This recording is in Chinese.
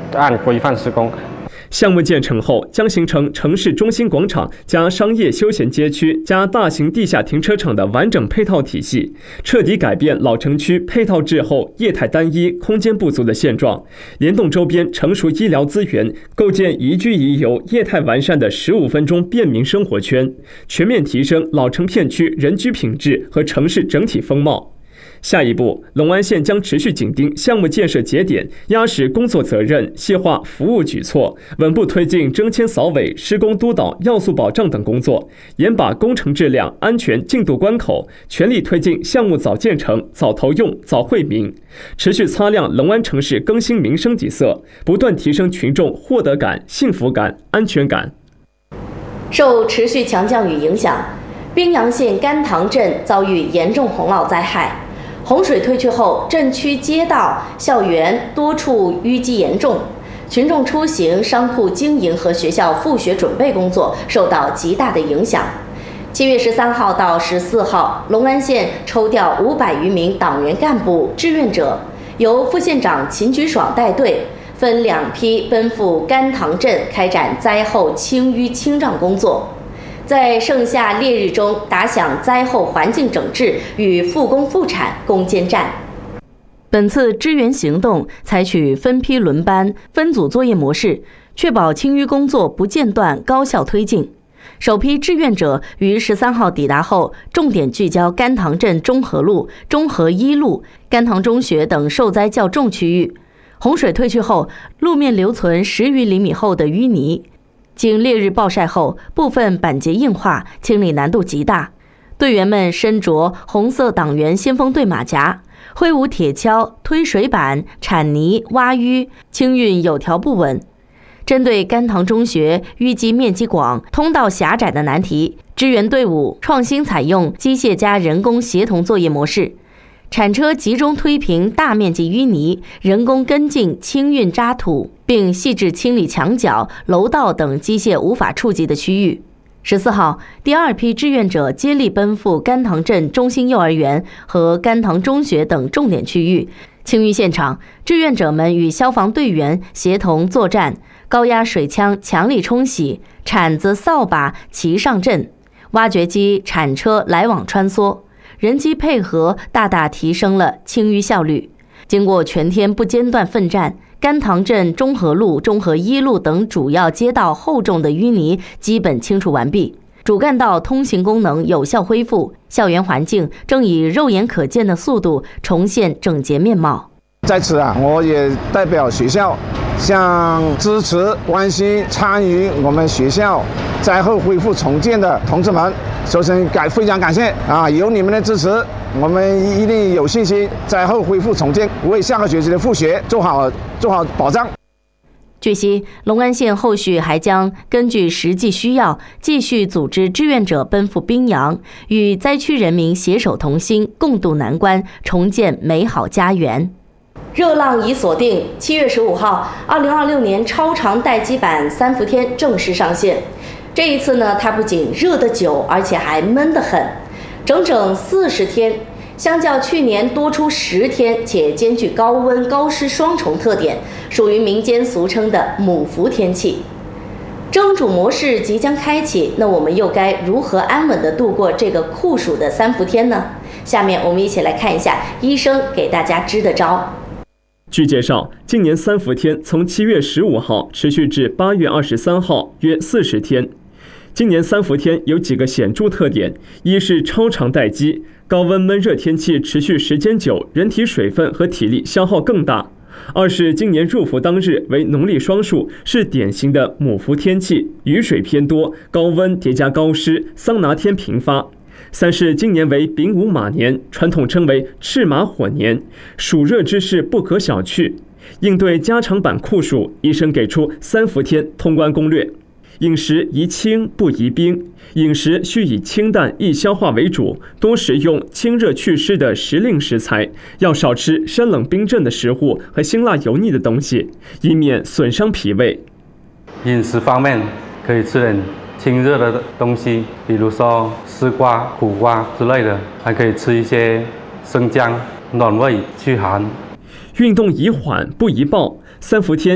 按规范施工。 项目建成后，将形成城市中心广场加商业休闲街区加大型地下停车场的完整配套体系，彻底改变老城区配套滞后、业态单一、空间不足的现状，联动周边成熟医疗资源，构建宜居宜游、业态完善的15分钟便民生活圈，全面提升老城片区人居品质和城市整体风貌。下一步，隆安县将持续紧盯项目建设节点，压实工作责任，细化服务举措，稳步推进征签扫尾、施工督导、要素保障等工作，严把工程质量、安全进度关口，全力推进项目早建成、早投用、早惠民，持续擦亮隆安城市更新民生底色，不断提升群众获得感、幸福感、安全感。 受持续强降雨影响，宾阳县甘塘镇遭遇严重洪涝灾害。洪水退去后，镇区街道、校园多处淤积严重，群众出行、商铺经营和学校复学准备工作受到极大的影响。7月13号到14号，隆安县抽调500余名党员干部、志愿者，由副县长秦举爽带队，分2批奔赴甘塘镇开展灾后清淤清障工作。在盛夏烈日中打响灾后环境整治与复工复产攻坚战。本次支援行动采取分批轮班、分组作业模式，确保清淤工作不间断、高效推进。首批志愿者于13号抵达后，重点聚焦甘塘镇中和路、中和一路、甘塘中学等受灾较重区域。洪水退去后，路面留存10余厘米厚的淤泥。经烈日暴晒后，部分板结硬化，清理难度极大。队员们身着红色党员先锋队马甲，挥舞铁锹、推水板、铲泥、挖淤，清运有条不紊。针对甘塘中学淤积面积广、通道狭窄的难题，支援队伍创新采用机械加人工协同作业模式。铲车集中推平大面积淤泥，人工跟进清运渣土，并细致清理墙角、楼道等机械无法触及的区域。14号，第2批志愿者接力奔赴甘塘镇中心幼儿园和甘塘中学等重点区域。清淤现场，志愿者们与消防队员协同作战，高压水枪强力冲洗，铲子、扫把齐上阵，挖掘机、铲车来往穿梭。人机配合大大提升了清淤效率。经过全天不间断奋战，甘塘镇中和路、中和一路等主要街道厚重的淤泥基本清除完毕，主干道通行功能有效恢复，校园环境正以肉眼可见的速度重现整洁面貌。 在此我也代表学校向支持、关心、参与我们学校灾后恢复重建的同志们说声非常感谢有你们的支持，我们一定有信心灾后恢复重建，为下个学期的复学做好保障。 据悉，隆安县后续还将根据实际需要，继续组织志愿者奔赴宾阳，与灾区人民携手同心，共度难关，重建美好家园。热浪已锁定，7月15号，2026年超长待机版三伏天正式上线。这一次呢，它不仅热得久，而且还闷得很，整整40天，相较去年多出10天，且兼具高温高湿双重特点，属于民间俗称的母伏天气。蒸煮模式即将开启，那我们又该如何安稳地度过这个酷暑的三伏天呢？下面我们一起来看一下医生给大家支的招。 据介绍，今年三伏天从7月15号持续至8月23号，约40天。今年三伏天有几个显著特点：一是超长待机，高温闷热天气持续时间久，人体水分和体力消耗更大；二是今年入伏当日为农历双数，是典型的母伏天气，雨水偏多，高温叠加高湿，桑拿天频发。三是今年为丙午马年，传统称为赤马火年，暑热之势不可小觑。应对加长版酷暑，医生给出三伏天通关攻略：饮食宜清不宜冰，饮食需以清淡易消化为主，多食用清热祛湿的时令食材，要少吃生冷冰镇的食物和辛辣油腻的东西，以免损伤脾胃。 饮食方面可以吃点清热的东西，比如说丝瓜、苦瓜之类的，还可以吃一些生姜，暖胃驱寒。 运动宜缓不宜暴，三伏天